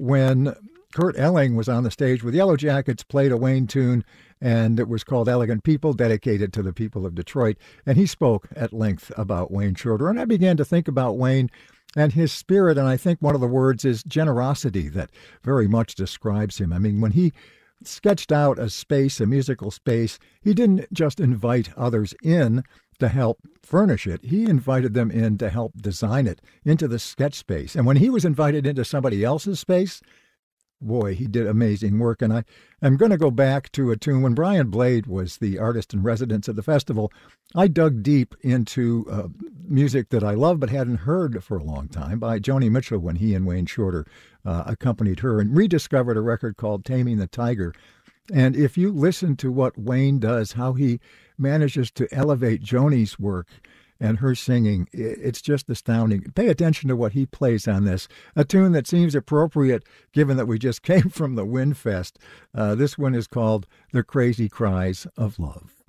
when Kurt Elling was on the stage with Yellow Jackets, played a Wayne tune, and it was called Elegant People, dedicated to the people of Detroit. And he spoke at length about Wayne Shorter. And I began to think about Wayne and his spirit, and I think one of the words is generosity that very much describes him. I mean, when he sketched out a space, a musical space, he didn't just invite others in to help furnish it. He invited them in to help design it into the sketch space. And when he was invited into somebody else's space, boy, he did amazing work. And I'm going to go back to a tune when Brian Blade was the artist in residence at the festival. I dug deep into music that I love but hadn't heard for a long time by Joni Mitchell when he and Wayne Shorter accompanied her, and rediscovered a record called Taming the Tiger. And if you listen to what Wayne does, how he manages to elevate Joni's work and her singing, it's just astounding. Pay attention to what he plays on this, a tune that seems appropriate given that we just came from the Windfest. This one is called The Crazy Cries of Love.